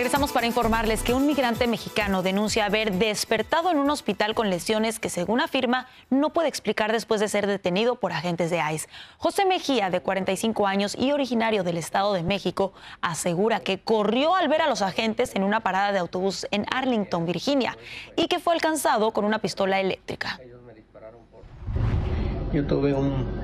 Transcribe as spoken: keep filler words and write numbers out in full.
Regresamos para informarles que un migrante mexicano denuncia haber despertado en un hospital con lesiones que, según afirma, no puede explicar después de ser detenido por agentes de ICE. José Mejía, de cuarenta y cinco años y originario del Estado de México, asegura que corrió al ver a los agentes en una parada de autobús en Arlington, Virginia, y que fue alcanzado con una pistola eléctrica. Yo tuve un